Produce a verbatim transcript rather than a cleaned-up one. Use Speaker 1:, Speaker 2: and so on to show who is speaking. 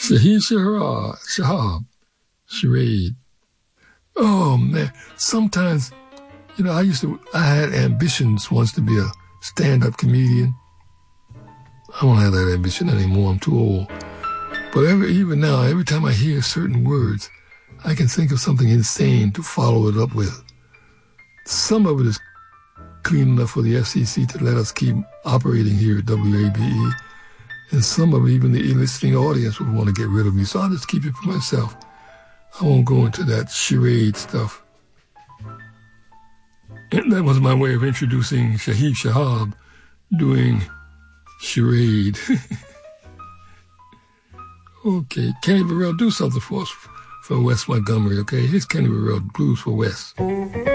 Speaker 1: Shaheed Shahab, Shahab, charade. Oh, man. Sometimes, you know, I used to, I had ambitions once to be a stand-up comedian. I don't have that ambition anymore. I'm too old. But every, even now, every time I hear certain words, I can think of something insane to follow it up with. Some of it is clean enough for the F C C to let us keep operating here at W A B E. And some of it, even the listening audience would want to get rid of me. So I'll just keep it for myself. I won't go into that charade stuff. And that was my way of introducing Shaheed Shahab doing charade. Okay, Kenny Burrell, do something for us, for Wes Montgomery, okay? Here's Kenny Burrell, Blues for Wes.